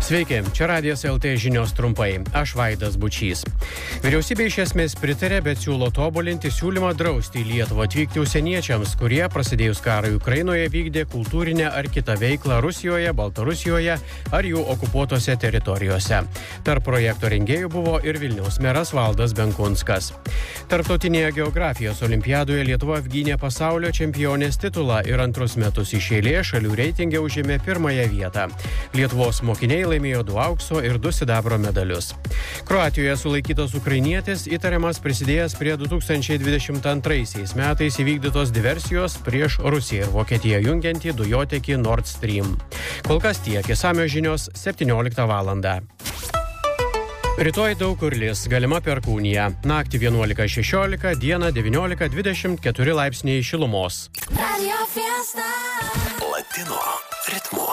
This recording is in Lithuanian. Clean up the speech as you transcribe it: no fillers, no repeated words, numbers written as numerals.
Sveiki, čia Radijas LT žinios trumpai. Aš Vaidas Bučys. Vyriausybė iš esmės pritarė, bet siūlo tobulinti siūlymą drausti į Lietuvą atvykti užsieniečiams, kurie prasidėjus karui Ukrainoje vykdė kultūrinę ar kitą veiklą Rusijoje, Baltarusijoje ar jų okupuotose teritorijose. Tarp projekto rengėjų buvo ir Vilniaus meras Valdas Benkunskas. Tarptautinėje geografijos olimpiadoje Lietuva apgynė pasaulio čempionės titulą ir antrus metus iš eilės šalių reitinge užėmė pirmąją vietą. Lietuvos mokiniai laimėjo 2 aukso ir 2 sidabro medalius. Kroatijoje sulaikytas ukrainietis įtariamas prisidėjęs prie 2022 metais įvykdytos diversijos prieš Rusiją ir Vokietiją jungiantį dujotiekį Nord Stream. Kol kas tiek, išsamios žinios 17 valandą. Rytoj daug kur lis, galima perkūnija. Naktį 11-16, dieną 19-24 laipsniai šilumos. Latino ritmu.